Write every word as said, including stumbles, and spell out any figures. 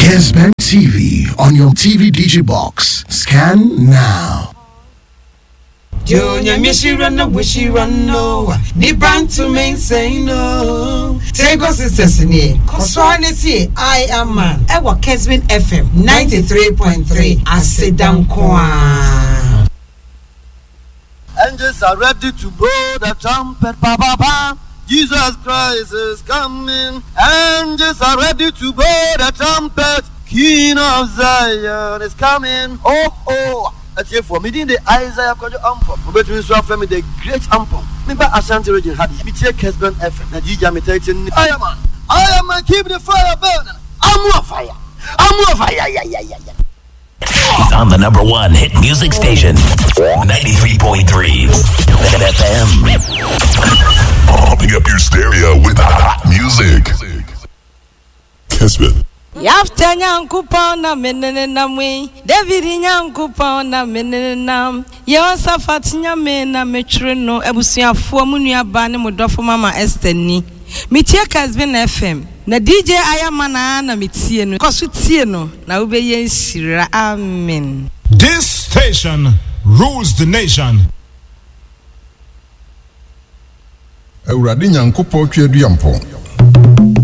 Kesben T V on your T V D J box. Scan now. Junior Mishi run no wishy run no. Ni brand to main say no. Take us sesame. Coswanity I am man. Ewa Kesben F M ninety-three point three. I sit down kwa. Angels are ready to blow the trumpet. Ba ba ba. Jesus Christ is coming. Angels are ready to blow the trumpet. King of Zion is coming. Oh oh. That's here for me. In the Isaiah Kojo Ampom. But we saw from the great Ampom. Remember Ashanti region had me take Kesben F M. Najija me take I am man. I am man. Keep the fire burning. I'm on fire. I'm on fire. Yeah yeah yeah yeah. He's on the number one hit music station, ninety-three point three F M. Pumping up your stereo with hot music. Kesben. Yafta nyankupona menene namwe David nyankupona menene nam Yosafat nyame na metwere no abusuafo mu nuaba ne modofo mama Esther ni Mitie Kesben F M na D J Ayamana na mitie no koso tie no na wo be yenshira amen. This station rules the nation. Awurade nyankopɔ twa duampɔ